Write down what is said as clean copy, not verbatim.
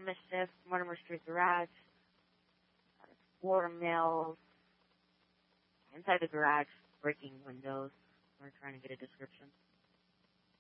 Mischief, Mortimer Street Garage, watermills, inside the garage, breaking windows. We're trying to get a description.